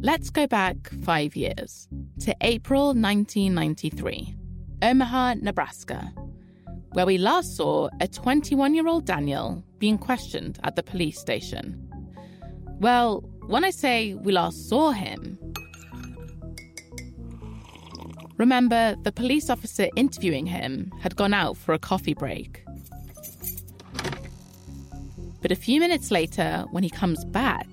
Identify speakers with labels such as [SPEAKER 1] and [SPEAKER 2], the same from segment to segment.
[SPEAKER 1] Let's go back 5 years to April 1993, Omaha, Nebraska, where we last saw a 21-year-old Daniel being questioned at the police station. Well, when I say we last saw him, remember, the police officer interviewing him had gone out for a coffee break. But a few minutes later, when he comes back,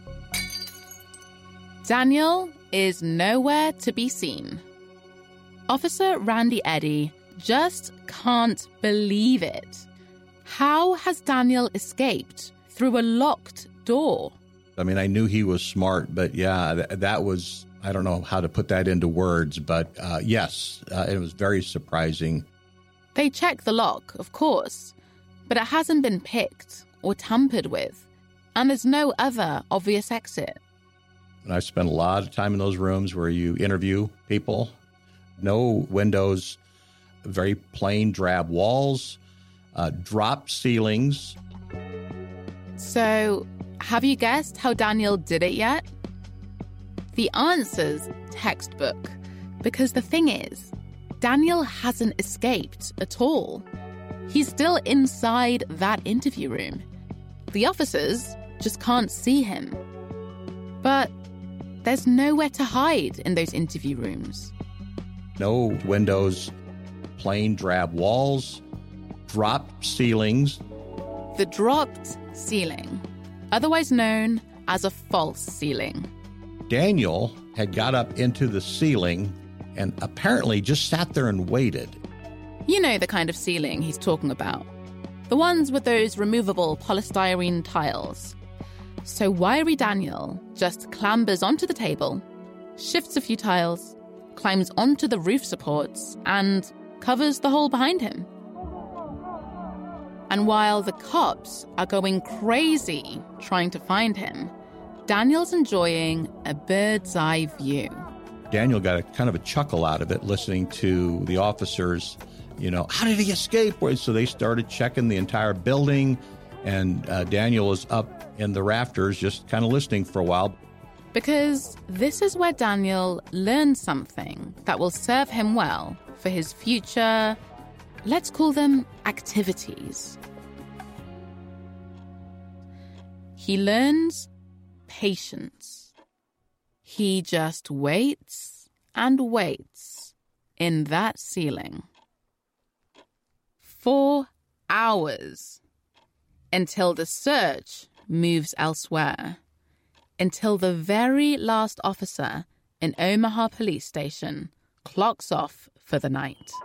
[SPEAKER 1] Daniel is nowhere to be seen. Officer Randy Eddy just can't believe it. How has Daniel escaped through a locked door?
[SPEAKER 2] I mean, I knew he was smart, but yeah, that was, I don't know how to put that into words, but yes, it was very surprising.
[SPEAKER 1] They check the lock, of course, but it hasn't been picked or tampered with, and there's no other obvious exit.
[SPEAKER 2] And I spent a lot of time in those rooms where you interview people. No windows, very plain drab walls, drop ceilings.
[SPEAKER 1] So, have you guessed how Daniel did it yet? The answer's textbook, because the thing is, Daniel hasn't escaped at all. He's still inside that interview room. The officers just can't see him. But there's nowhere to hide in those interview rooms.
[SPEAKER 2] No windows, plain drab walls, drop ceilings.
[SPEAKER 1] The dropped ceiling, otherwise known as a false ceiling.
[SPEAKER 2] Daniel had got up into the ceiling and apparently just sat there and waited.
[SPEAKER 1] You know the kind of ceiling he's talking about. The ones with those removable polystyrene tiles. So wiry Daniel just clambers onto the table, shifts a few tiles, climbs onto the roof supports, and covers the hole behind him. And while the cops are going crazy trying to find him, Daniel's enjoying a bird's eye view.
[SPEAKER 2] Daniel got a kind of a chuckle out of it, listening to the officers, how did he escape? So they started checking the entire building, and Daniel was up in the rafters just kind of listening for a while.
[SPEAKER 1] Because this is where Daniel learned something that will serve him well for his future, let's call them activities. He learns patience. He just waits and waits in that ceiling. 4 hours until the search moves elsewhere, until the very last officer in Omaha Police Station clocks off for the night.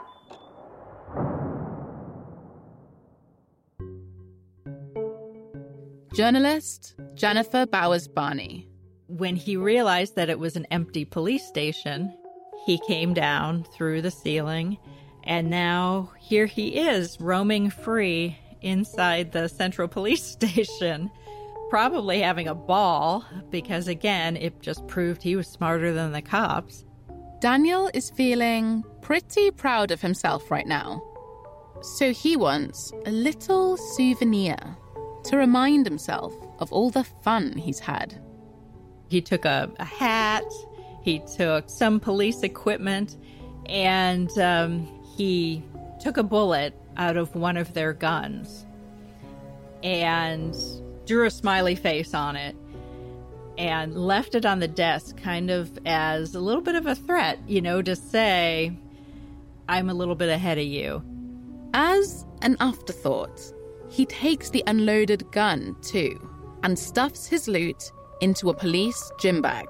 [SPEAKER 1] Journalist Jennifer Bowers Barney.
[SPEAKER 3] When he realized that it was an empty police station, he came down through the ceiling, and now here he is roaming free inside the Central Police Station, probably having a ball because, again, it just proved he was smarter than the cops.
[SPEAKER 1] Daniel is feeling pretty proud of himself right now. So he wants a little souvenir to remind himself of all the fun he's had.
[SPEAKER 3] He took a hat, he took some police equipment, and he took a bullet out of one of their guns and drew a smiley face on it and left it on the desk kind of as a little bit of a threat, to say, I'm a little bit ahead of you.
[SPEAKER 1] As an afterthought, he takes the unloaded gun too and stuffs his loot into a police gym bag.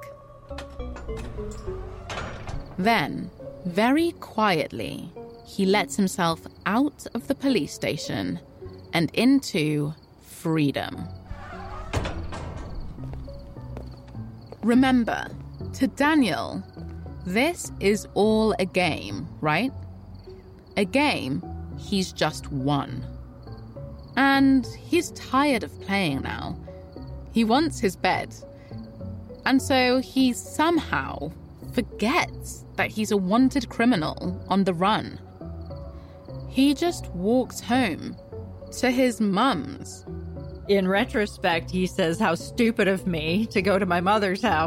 [SPEAKER 1] Then, very quietly, he lets himself out of the police station and into freedom. Remember, to Daniel, this is all a game, right? A game he's just won. And he's tired of playing now. He wants his bed. And so he somehow forgets that he's a wanted criminal on the run. He just walks home to his mum's.
[SPEAKER 3] In retrospect, he says, how stupid of me to go to my mother's house.